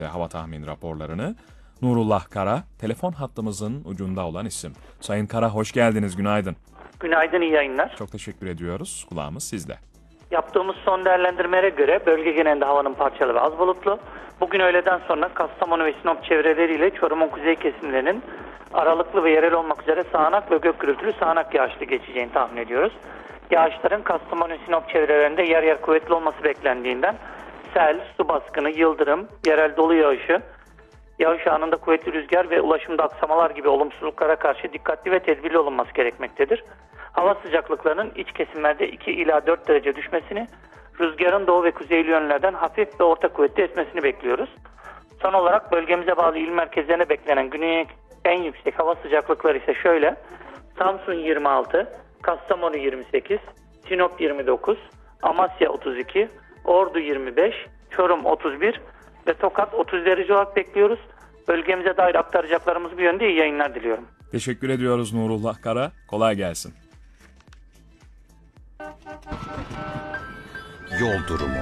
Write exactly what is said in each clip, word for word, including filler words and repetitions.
hava tahmin raporlarını. Nurullah Kara, telefon hattımızın ucunda olan isim. Sayın Kara, hoş geldiniz, günaydın. Günaydın, iyi yayınlar. Çok teşekkür ediyoruz, kulağımız sizde. Yaptığımız son değerlendirmelere göre bölge genelinde havanın parçalı ve az bulutlu. Bugün öğleden sonra Kastamonu ve Sinop çevreleriyle Çorum'un kuzey kesimlerinin aralıklı ve yerel olmak üzere sağanak ve gök gürültülü sağanak yağışlı geçeceğini tahmin ediyoruz. Yağışların Kastamonu ve Sinop çevrelerinde yer yer kuvvetli olması beklendiğinden sel, su baskını, yıldırım, yerel dolu yağışı, yağış anında kuvvetli rüzgar ve ulaşımda aksamalar gibi olumsuzluklara karşı dikkatli ve tedbirli olunması gerekmektedir. Hava sıcaklıklarının iç kesimlerde iki ila dört derece düşmesini, rüzgarın doğu ve kuzeyli yönlerden hafif ve orta kuvvetli esmesini bekliyoruz. Son olarak bölgemize bağlı il merkezlerine beklenen günün en yüksek hava sıcaklıkları ise şöyle: Samsun yirmi altı, Kastamonu yirmi sekiz, Sinop yirmi dokuz, Amasya otuz iki, Ordu yirmi beş, Çorum otuz bir ve Tokat otuz derece olarak bekliyoruz. Bölgemize dair aktaracaklarımız bu yönde. İyi yayınlar diliyorum. Teşekkür ediyoruz Nurullah Kara, kolay gelsin. Yol durumu.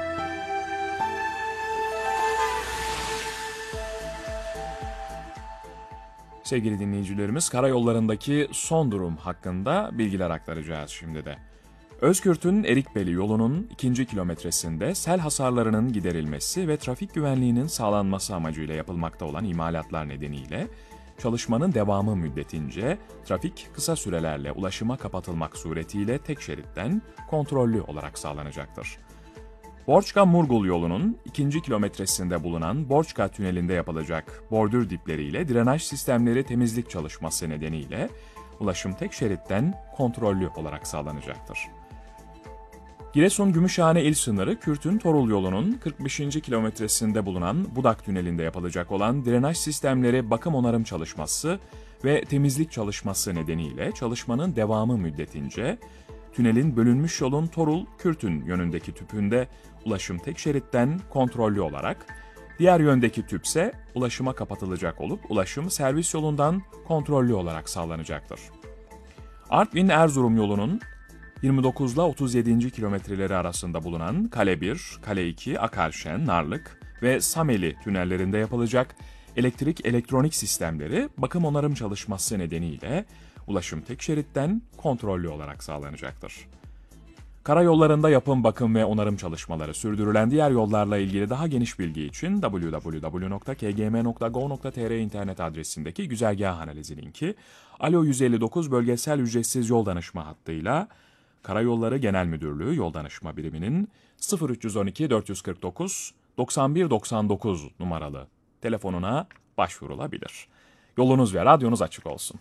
Sevgili dinleyicilerimiz, karayollarındaki son durum hakkında bilgiler aktaracağız şimdi de. Özkürt'ün Erikbeli yolunun ikinci kilometresinde sel hasarlarının giderilmesi ve trafik güvenliğinin sağlanması amacıyla yapılmakta olan imalatlar nedeniyle çalışmanın devamı müddetince trafik kısa sürelerle ulaşıma kapatılmak suretiyle tek şeritten kontrollü olarak sağlanacaktır. Borçka-Murgul yolunun ikinci kilometresinde bulunan Borçka tünelinde yapılacak bordür dipleriyle drenaj sistemleri temizlik çalışması nedeniyle ulaşım tek şeritten kontrollü olarak sağlanacaktır. Giresun-Gümüşhane il sınırı Kürt'ün Torul yolunun kırk beşinci kilometresinde bulunan Budak tünelinde yapılacak olan drenaj sistemleri bakım onarım çalışması ve temizlik çalışması nedeniyle çalışmanın devamı müddetince tünelin bölünmüş yolun Torul-Kürt'ün yönündeki tüpünde ulaşım tek şeritten kontrollü olarak, diğer yöndeki tüpse ulaşıma kapatılacak olup ulaşım servis yolundan kontrollü olarak sağlanacaktır. Artvin-Erzurum yolunun yirmi dokuz ile otuz yedinci kilometreleri arasında bulunan Kale bir, Kale iki, Akarşen, Narlık ve Sameli tünellerinde yapılacak elektrik elektronik sistemleri bakım onarım çalışması nedeniyle ulaşım tek şeritten kontrollü olarak sağlanacaktır. Karayollarında yapım, bakım ve onarım çalışmaları sürdürülen diğer yollarla ilgili daha geniş bilgi için double-u double-u double-u nokta k g m nokta gov nokta t r internet adresindeki güzergah analizi linki, Alo yüz elli dokuz bölgesel ücretsiz yol danışma hattıyla Karayolları Genel Müdürlüğü Yol Danışma Biriminin sıfır üç yüz on iki dört yüz kırk dokuz doksan bir doksan dokuz numaralı telefonuna başvurulabilir. Yolunuz ve radyonuz açık olsun.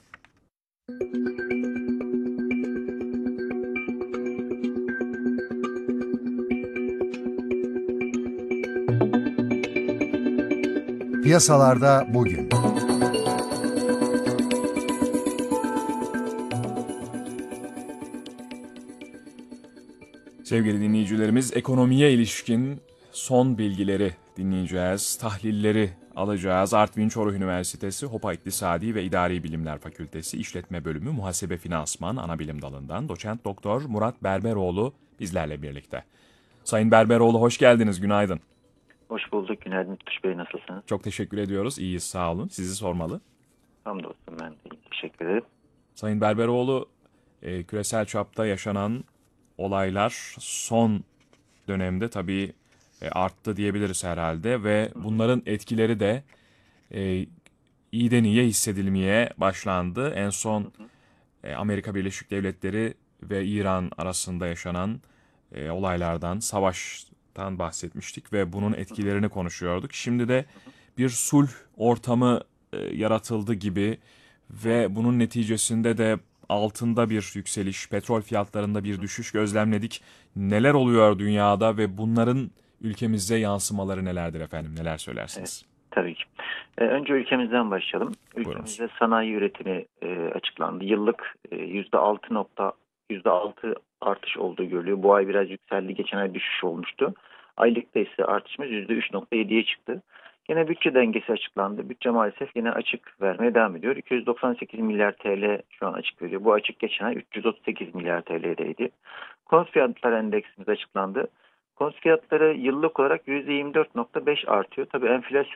Piyasalarda bugün. Sevgili dinleyicilerimiz, ekonomiye ilişkin son bilgileri dinleyeceğiz, tahlilleri alacağız. Artvin Çoruh Üniversitesi Hopa İktisadi ve İdari Bilimler Fakültesi İşletme Bölümü Muhasebe Finansman Anabilim Dalı'ndan Doçent Doktor Murat Berberoğlu bizlerle birlikte. Sayın Berberoğlu, hoş geldiniz, günaydın. Hoş bulduk, günaydın Tutuş Bey, nasılsınız? Çok teşekkür ediyoruz, iyiyiz, sağ olun. Sizi sormalı. Hamdolsun, ben de iyiyim, teşekkür ederim. Sayın Berberoğlu, e, küresel çapta yaşanan olaylar son dönemde tabii e, arttı diyebiliriz herhalde ve bunların etkileri de e, iyiden iyiye hissedilmeye başlandı. En son e, Amerika Birleşik Devletleri ve İran arasında yaşanan e, olaylardan, savaştan bahsetmiştik ve bunun etkilerini konuşuyorduk. Şimdi de bir sulh ortamı e, yaratıldı gibi ve bunun neticesinde de altında bir yükseliş, petrol fiyatlarında bir düşüş gözlemledik. Neler oluyor dünyada ve bunların ülkemize yansımaları nelerdir efendim? Neler söylersiniz? Evet, tabii ki. Ee, önce ülkemizden başlayalım. Ülkemizde Buyurun. sanayi üretimi e, açıklandı. Yıllık e, yüzde altı nokta yüzde altı artış olduğu görülüyor. Bu ay biraz yükseldi. Geçen ay düşüş olmuştu. Aylıkta ise artışımız yüzde üç nokta yediye çıktı. Yine bütçe dengesi açıklandı. Bütçe maalesef yine açık vermeye devam ediyor. iki yüz doksan sekiz milyar T L şu an açık veriyor. Bu açık geçen ay üç yüz otuz sekiz milyar T L'deydi. Konut fiyatları endeksimiz açıklandı. Konut fiyatları yıllık olarak yüzde yirmi dört nokta beş artıyor. Tabii enflasyon